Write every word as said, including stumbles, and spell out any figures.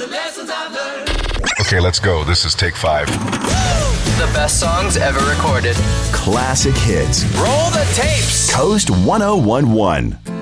the lessons I've learned. Okay, let's go. This is take five. The best songs ever recorded. Classic hits. Roll the tapes. Coast ten eleven.